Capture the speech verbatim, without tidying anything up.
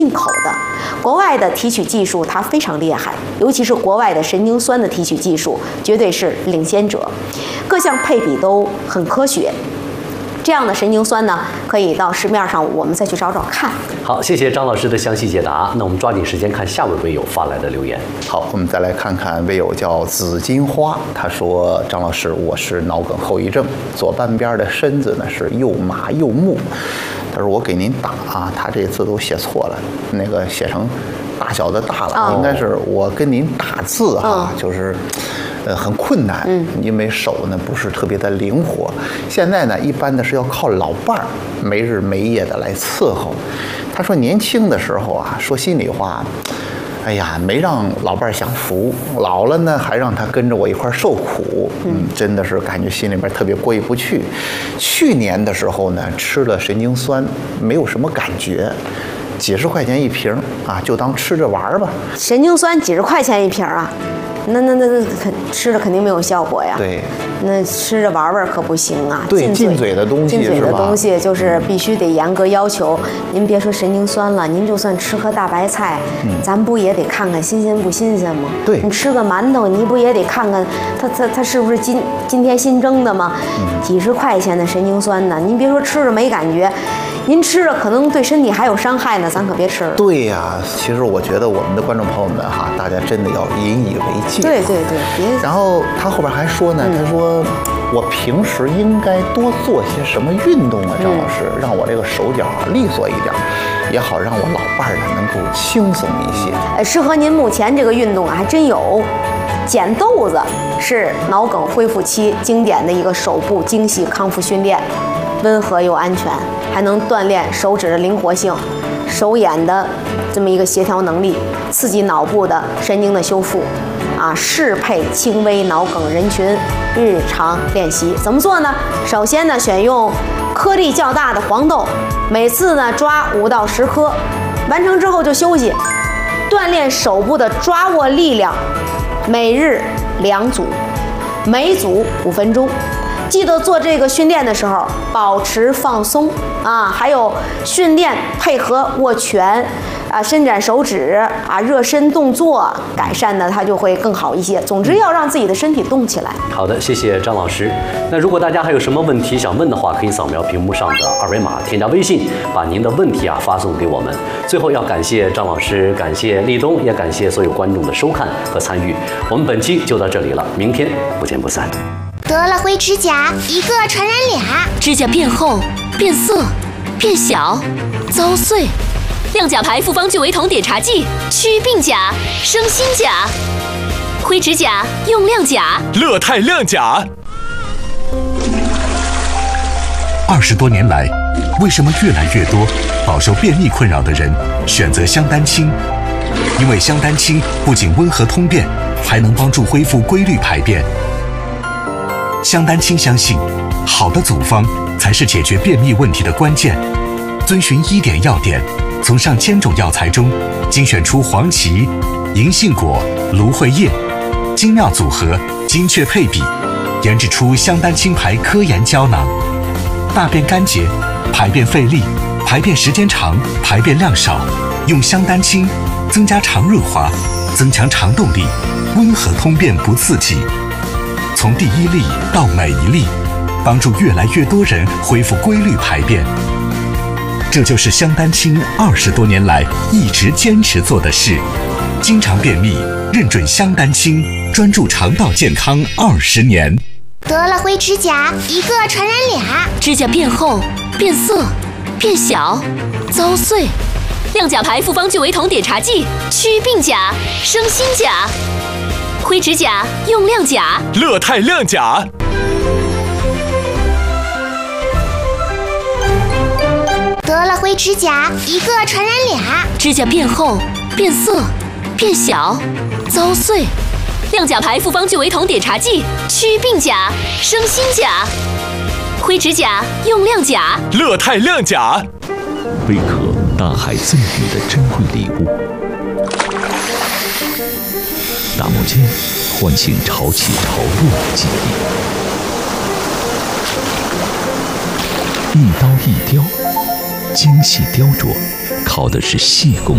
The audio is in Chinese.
进口的，国外的提取技术它非常厉害，尤其是国外的神经酸的提取技术绝对是领先者，各项配比都很科学。这样的神经酸呢，可以到市面上我们再去找找看。 好，谢谢张老师的详细解答。那我们抓紧时间看下位微友发来的留言。 好，我们再来看看微友叫紫金花，他说：“张老师，我是脑梗后遗症，左半边的身子呢是又麻又木。他说我给您打啊，他这字都写错了，那个写成大小的大了，哦、应该是我跟您打字哈、啊，嗯、就是。”呃，很困难，嗯，因为手呢不是特别的灵活。现在呢，一般的是要靠老伴儿没日没夜的来伺候。他说年轻的时候啊，说心里话，哎呀，没让老伴儿享福，老了呢还让他跟着我一块儿受苦，嗯，真的是感觉心里边特别过意不去。去年的时候呢，吃了神经酸，没有什么感觉。几十块钱一瓶啊，就当吃着玩吧。 神经酸几十块钱一瓶啊，那那那那肯吃了肯定没有效果呀。 对， 那吃着玩玩可不行啊。 对，进嘴的东西进嘴的东西就是必须得严格要求。您别说神经酸了，您就算吃颗大白菜，嗯、咱不也得看看新鲜不新鲜吗？ 对， 你吃个馒头，你不也得看看它它它是不是今今天新蒸的吗？嗯、几十块钱的神经酸呢，您别说吃着没感觉。您吃了可能对身体还有伤害呢，咱可别吃了。 对呀、啊，其实我觉得我们的观众朋友们哈，大家真的要引以为戒。 对对对，别。 然后他后边还说呢，嗯、他说我平时应该多做些什么运动啊，张老师，嗯、让我这个手脚利索一点，也好让我老伴儿呢能够轻松一些。 呃，适合您目前这个运动啊，还真有。捡豆子是脑梗恢复期经典的一个手部精细康复训练，温和又安全，还能锻炼手指的灵活性、手眼的这么一个协调能力，刺激脑部的神经的修复，啊，适配轻微脑梗人群日常练习。怎么做呢？首先呢，选用颗粒较大的黄豆，每次呢抓五到十颗，完成之后就休息，锻炼手部的抓握力量。每日两组，每组五分钟。记得做这个训练的时候保持放松啊，还有训练配合握拳啊、伸展手指啊、热身动作，改善呢它就会更好一些。总之要让自己的身体动起来。 好的，谢谢张老师。那如果大家还有什么问题想问的话，可以扫描屏幕上的二维码，添加微信，把您的问题啊发送给我们。最后要感谢张老师，感谢立冬，也感谢所有观众的收看和参与。我们本期就到这里了，明天不见不散。 得了灰指甲，一个传染俩， 指甲变厚、变色、变小、遭碎。亮甲牌复方聚维酮碘茶剂，祛病甲，生新甲。灰指甲用亮甲， 乐泰亮甲。 二十多年来，为什么越来越多饱受便秘困扰的人选择香丹清？因为香丹清不仅温和通便，还能帮助恢复规律排便。香丹清相信，好的组方才是解决便秘问题的关键。遵循医典要点，从上千种药材中精选出黄芪、银杏果、芦荟叶，精妙组合，精确配比，研制出香丹清牌科研胶囊。大便干结、排便费力、排便时间长、排便量少，用香丹清增加肠润滑，增强肠动力，温和通便不刺激。从第一粒到每一粒，帮助越来越多人恢复规律排便。这就是香丹清二十多年来一直坚持做的事。经常便秘，认准香丹清，专注肠道健康二十年。 得了灰指甲，一个传染俩， 指甲变厚、变色、变小、遭碎。亮甲牌复方聚维酮碘茶剂，祛病甲，生新甲。灰指甲用亮甲， 乐泰亮甲。 得了灰指甲，一个传染俩， 指甲变厚、变色、变小、遭碎。亮甲牌复方聚维酮碘茶剂，祛病甲，生新甲。灰指甲用亮甲， 乐泰亮甲。 贝壳，大海赠予的珍贵礼物。打磨间，唤醒潮起潮落的记忆。一刀一雕，精细雕琢，靠的是细工